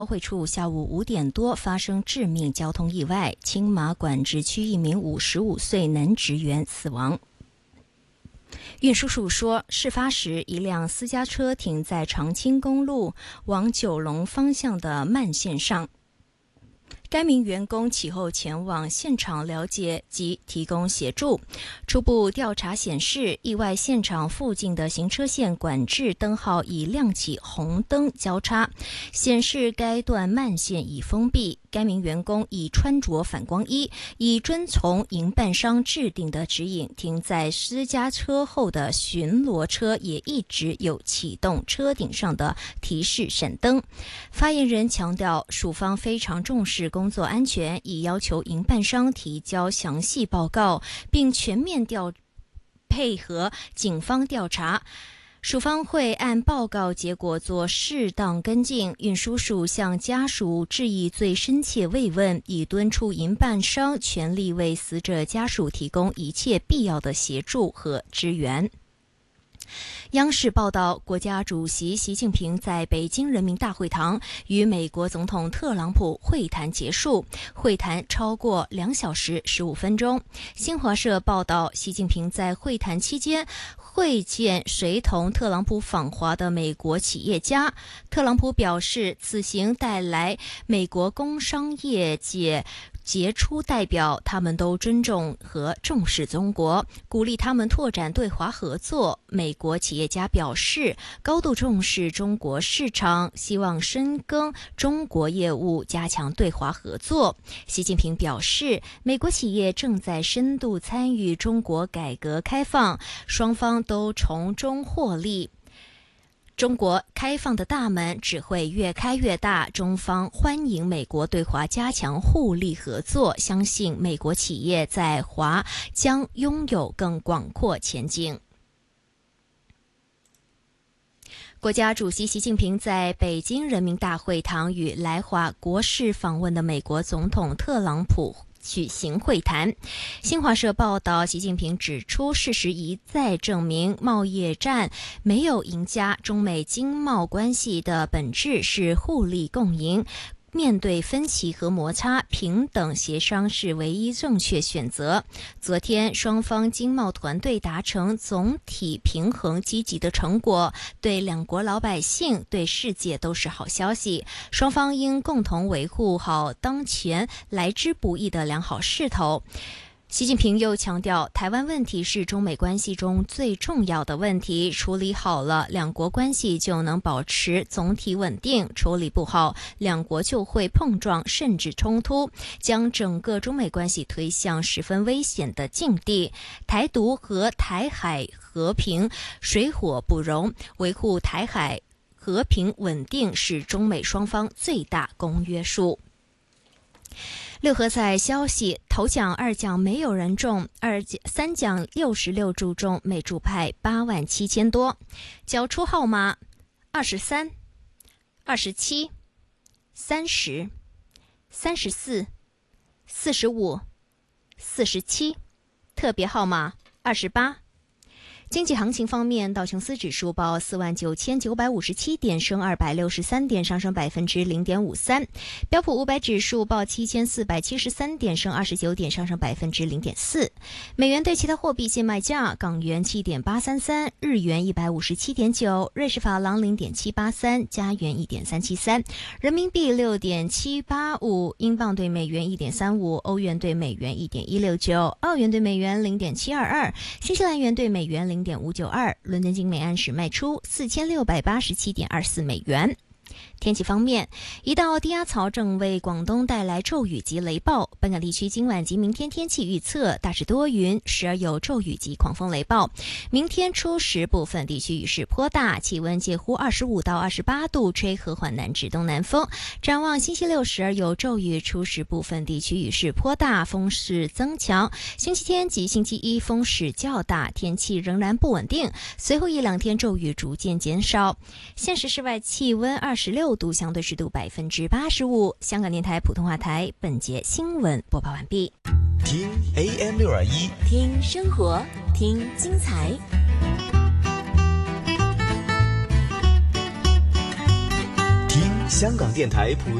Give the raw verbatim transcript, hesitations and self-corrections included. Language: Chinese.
会处下午五点多发生致命交通意外，青马管制区一名五十五岁男职员死亡。运输署说，事发时一辆私家车停在长青公路往九龙方向的慢线上。该名员工其后前往现场了解及提供协助。初步调查显示，意外现场附近的行车线管制灯号已亮起红灯交叉，显示该段慢线已封闭。该名员工已穿着反光衣，已遵从营办商制定的指引，停在私家车后的巡逻车也一直有启动车顶上的提示闪灯。发言人强调，署方非常重视工作安全，已要求营办商提交详细报告，并全面调配合警方调查。署方会按报告结果做适当跟进。运输署向家属致以最深切慰问，已敦促营办商全力为死者家属提供一切必要的协助和支援。央视报道，国家主席习近平在北京人民大会堂与美国总统特朗普会谈结束，会谈超过两小时十五分钟。新华社报道，习近平在会谈期间会见随同特朗普访华的美国企业家。特朗普表示，此行带来美国工商业界杰出代表，他们都尊重和重视中国，鼓励他们拓展对华合作。美国企业家表示，高度重视中国市场，希望深耕中国业务，加强对华合作。习近平表示，美国企业正在深度参与中国改革开放，双方都从中获利。中国开放的大门只会越开越大，中方欢迎美国对华加强互利合作，相信美国企业在华将拥有更广阔前景。国家主席习近平在北京人民大会堂与来华国事访问的美国总统特朗普举行会谈。新华社报道，习近平指出，事实一再证明，贸易战没有赢家，中美经贸关系的本质是互利共赢。面对分歧和摩擦，平等协商是唯一正确选择。昨天，双方经贸团队达成总体平衡积极的成果，对两国老百姓、对世界都是好消息。双方应共同维护好当前来之不易的良好势头。习近平又强调，台湾问题是中美关系中最重要的问题，处理好了，两国关系就能保持总体稳定；处理不好，两国就会碰撞甚至冲突，将整个中美关系推向十分危险的境地。台独和台海和平水火不容，维护台海和平稳定是中美双方最大公约数。六合彩消息，头奖、二奖没有人中，二奖、三奖六十六注中，每注派八万七千多。缴出号码二十三、二十七、三十、三十四、四十五、四十七，特别号码二十八。经济行情方面，道琼斯指数报四万九千九百五十七点，升二百六十三点，上升百分之零点五三。标普五百指数报七千四百七十三点，升二十九点，上升百分之零点四。美元对其他货币现卖价：港元七点八三三，日元一百五十七点九，瑞士法郎零点七八三，加元一点三七三，人民币六点七八五，英镑对美元一点三五，欧元对美元一点一六九，澳元对美元零点七二二，新西兰元对美元零点五九二，伦敦金每安士卖出四千六百八十七点二四美元。天气方面，一道低压槽正为广东带来骤雨及雷暴。本港地区今晚及明天天气预测大致多云，时而有骤雨及狂风雷暴。明天初时部分地区雨势颇大，气温介乎二十五到二十八度，吹和缓南至东南风。展望星期六时而有骤雨，初时部分地区雨势颇大，风势增强。星期天及星期一风势较大，天气仍然不稳定。随后一两天骤雨逐渐减少。现时室外气温二十六度，相对湿度百分之八十五。香港电台普通话台本节新闻播报完毕。 听 A M 六二一， 听生活，听精彩。 听香港电台普